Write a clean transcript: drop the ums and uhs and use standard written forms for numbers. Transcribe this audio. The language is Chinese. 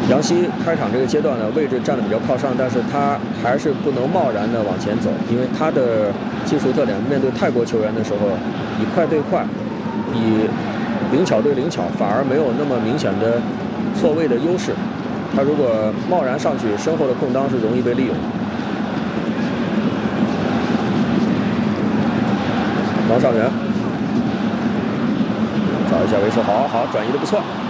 杨希开场这个阶段呢，位置站得比较靠上，但是他还是不能贸然的往前走，因为他的技术特点，面对泰国球员的时候，以快对快，以灵巧对灵巧，反而没有那么明显的错位的优势。他如果贸然上去，身后的空当是容易被利用的。王上元找一下维持，好，转移的不错。